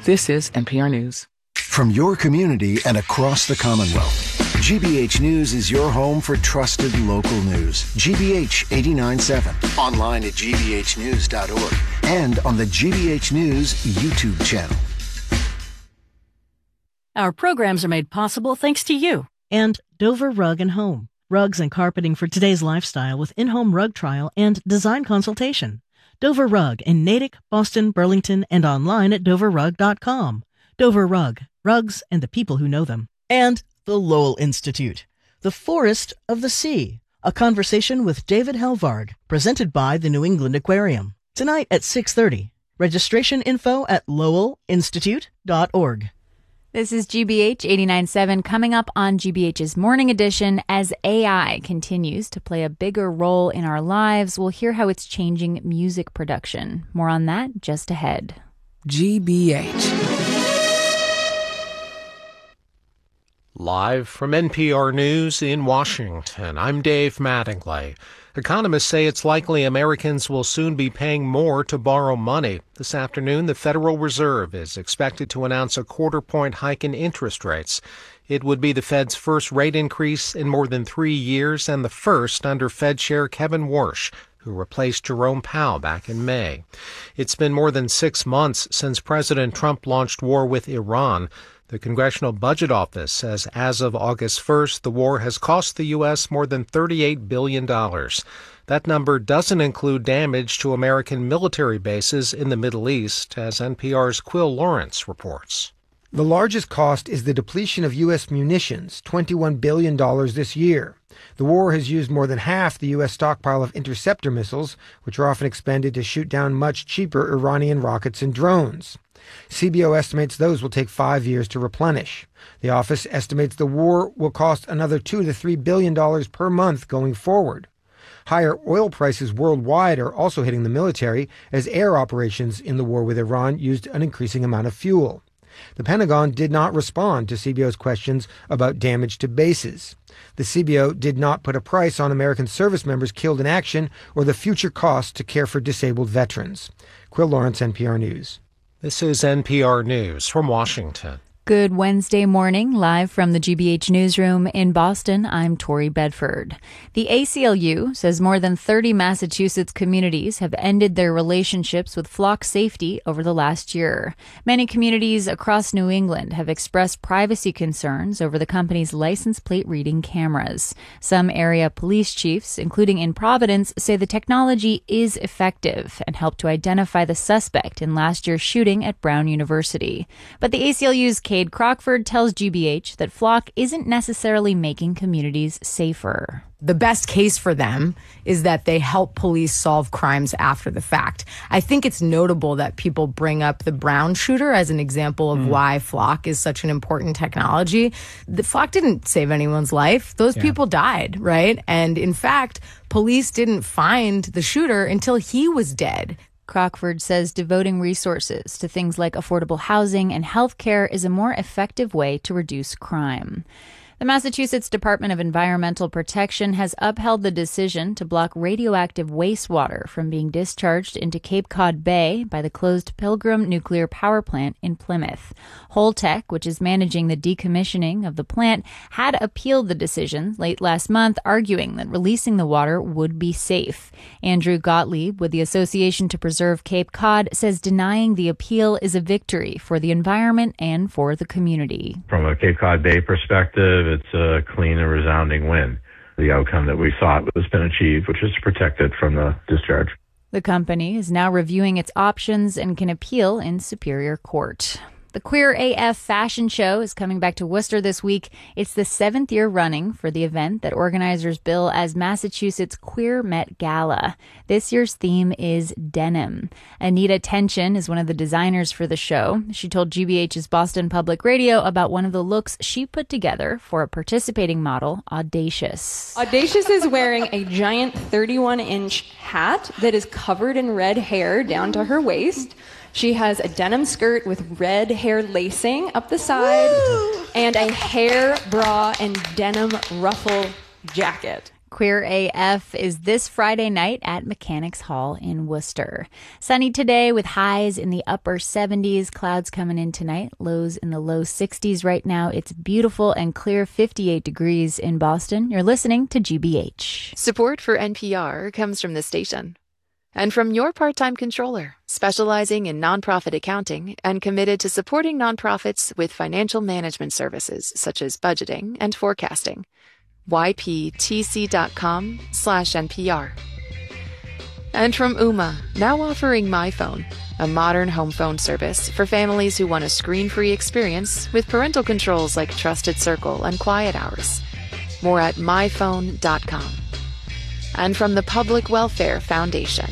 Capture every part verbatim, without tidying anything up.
This is N P R News. From your community and across the Commonwealth, G B H News is your home for trusted local news. G B H eighty-nine point seven, online at g b h news dot org, and on the G B H News YouTube channel. Our programs are made possible thanks to you and Dover Rug and Home. Rugs and carpeting for today's lifestyle with in-home rug trial and design consultation. Dover Rug in Natick, Boston, Burlington, and online at dover rug dot com. Dover Rug, rugs and the people who know them. And the Lowell Institute, the Forest of the Sea, a conversation with David Helvard, presented by the New England Aquarium. Tonight at six thirty. Registration info at lowell institute dot org. This is G B H eighty-nine point seven coming up on G B H's Morning Edition. As A I continues to play a bigger role in our lives, we'll hear how it's changing music production. More on that just ahead. G B H. Live from N P R News in Washington, I'm Dave Mattingly. Economists say it's likely Americans will soon be paying more to borrow money. This afternoon, the Federal Reserve is expected to announce a quarter-point hike in interest rates. It would be the Fed's first rate increase in more than three years and the first under Fed Chair Kevin Warsh, who replaced Jerome Powell back in May. It's been more than six months since President Trump launched war with Iran. The Congressional Budget Office says as of August first, the war has cost the U S more than thirty-eight billion dollars. That number doesn't include damage to American military bases in the Middle East, as N P R's Quill Lawrence reports. The largest cost is the depletion of U S munitions, twenty-one billion dollars this year. The war has used more than half the U S stockpile of interceptor missiles, which are often expended to shoot down much cheaper Iranian rockets and drones. C B O estimates those will take five years to replenish. The office estimates the war will cost another two to three billion dollars per month going forward. Higher oil prices worldwide are also hitting the military, as air operations in the war with Iran used an increasing amount of fuel. The Pentagon did not respond to C B O's questions about damage to bases. The C B O did not put a price on American service members killed in action or the future costs to care for disabled veterans. Quill Lawrence, N P R News. This is N P R News from Washington. Good Wednesday morning, live from the G B H newsroom in Boston. I'm Tori Bedford. The A C L U says more than thirty Massachusetts communities have ended their relationships with flock safety over the last year. Many communities across New England have expressed privacy concerns over the company's license plate reading cameras. Some area police chiefs, including in Providence, say the technology is effective and helped to identify the suspect in last year's shooting at Brown University. But the A C L U's Cade Crockford tells G B H that Flock isn't necessarily making communities safer. The best case for them is that they help police solve crimes after the fact. I think it's notable that people bring up the Brown shooter as an example of mm. why Flock is such an important technology. The Flock didn't save anyone's life. Those yeah. people died, right? And in fact, police didn't find the shooter until he was dead. Crockford says devoting resources to things like affordable housing and health care is a more effective way to reduce crime. The Massachusetts Department of Environmental Protection has upheld the decision to block radioactive wastewater from being discharged into Cape Cod Bay by the closed Pilgrim Nuclear Power Plant in Plymouth. Holtec, which is managing the decommissioning of the plant, had appealed the decision late last month, arguing that releasing the water would be safe. Andrew Gottlieb with the Association to Preserve Cape Cod says denying the appeal is a victory for the environment and for the community. From a Cape Cod Bay perspective, it's a clean and resounding win. The outcome that we thought has been achieved, which is to protect it from the discharge. The company is now reviewing its options and can appeal in Superior Court. The Queer A F fashion show is coming back to Worcester this week. It's the seventh year running for the event that organizers bill as Massachusetts Queer Met Gala. This year's theme is denim. Anita Tension is one of the designers for the show. She told G B H's Boston Public Radio about one of the looks she put together for a participating model, Audacious. Audacious is wearing a giant thirty-one inch hat that is covered in red hair down to her waist. She has a denim skirt with red hair lacing up the side. Woo! And a hair bra and denim ruffle jacket. Queer A F is this Friday night at Mechanics Hall in Worcester. Sunny today with highs in the upper seventies. Clouds coming in tonight. Lows in the low sixties right now. It's beautiful and clear, fifty-eight degrees in Boston. You're listening to G B H. Support for N P R comes from the station and from your part-time controller, specializing in nonprofit accounting and committed to supporting nonprofits with financial management services such as budgeting and forecasting. Y P T C dot com slash N P R. And from Ooma, now offering MyPhone, a modern home phone service for families who want a screen-free experience with parental controls like Trusted Circle and Quiet Hours. More at my phone dot com. And from the Public Welfare Foundation.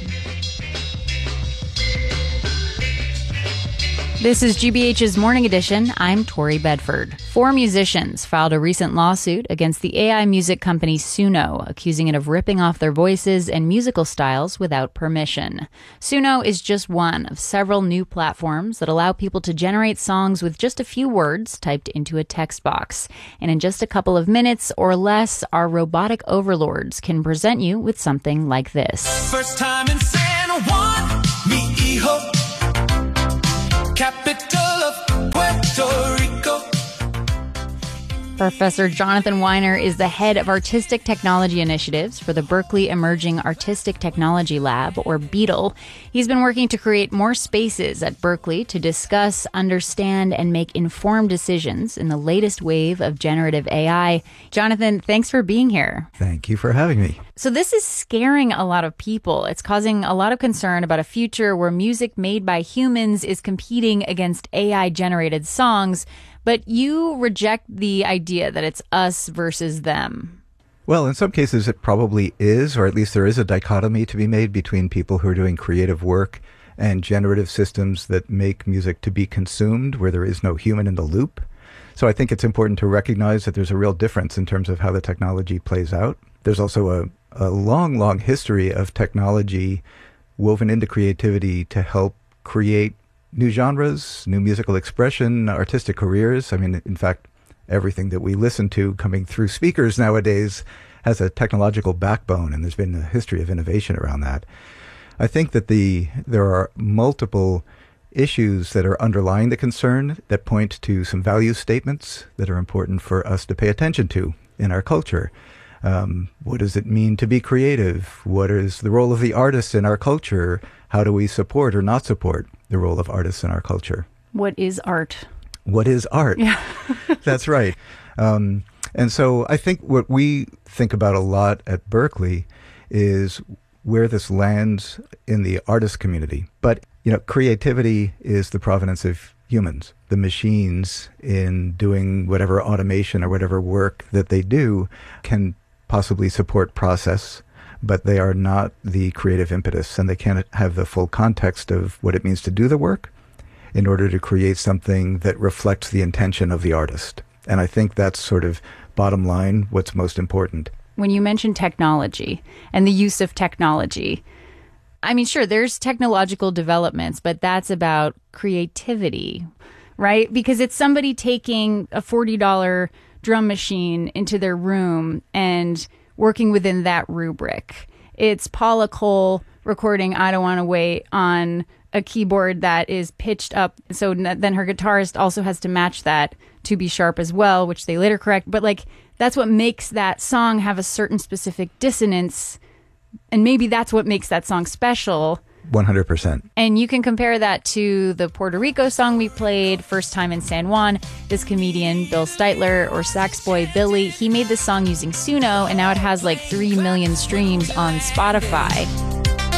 This is G B H's Morning Edition. I'm Tori Bedford. Four musicians filed a recent lawsuit against the A I music company Suno, accusing it of ripping off their voices and musical styles without permission. Suno is just one of several new platforms that allow people to generate songs with just a few words typed into a text box. And in just a couple of minutes or less, our robotic overlords can present you with something like this. First time in San Juan, mi hijo. Capital of Puerto Rico. Professor Jonathan Weiner is the head of Artistic Technology Initiatives for the Berkeley Emerging Artistic Technology Lab, or BEATLE. He's been working to create more spaces at Berkeley to discuss, understand, and make informed decisions in the latest wave of generative A I. Jonathan, thanks for being here. Thank you for having me. So this is scaring a lot of people. It's causing a lot of concern about a future where music made by humans is competing against A I-generated songs. But you reject the idea that it's us versus them. Well, in some cases it probably is, or at least there is a dichotomy to be made between people who are doing creative work and generative systems that make music to be consumed, where there is no human in the loop. So I think it's important to recognize that there's a real difference in terms of how the technology plays out. There's also a, a long, long history of technology woven into creativity to help create new genres, new musical expression, artistic careers. I mean, in fact, everything that we listen to coming through speakers nowadays has a technological backbone, and there's been a history of innovation around that. I think that the there are multiple issues that are underlying the concern that point to some value statements that are important for us to pay attention to in our culture. Um, what does it mean to be creative? What is the role of the artist in our culture? How do we support or not support the role of artists in our culture? What is art? What is art? Yeah. That's right. Um, and so I think what we think about a lot at Berkeley is where this lands in the artist community. But, you know, creativity is the provenance of humans. The machines, in doing whatever automation or whatever work that they do, can possibly support process, but they are not the creative impetus, and they can't have the full context of what it means to do the work in order to create something that reflects the intention of the artist. And I think that's sort of bottom line what's most important. When you mention technology and the use of technology, I mean, sure, there's technological developments, but that's about creativity, right? Because it's somebody taking a forty dollars drum machine into their room and working within that rubric. It's Paula Cole recording I Don't Want to Wait on a keyboard that is pitched up. So then her guitarist also has to match that to be sharp as well, which they later correct. But like, that's what makes that song have a certain specific dissonance. And maybe that's what makes that song special. one hundred percent. And you can compare that to the Puerto Rico song we played, First Time in San Juan. This comedian, Bill Steitler, or sax boy Billy, he made this song using Suno, and now it has like three million streams on Spotify.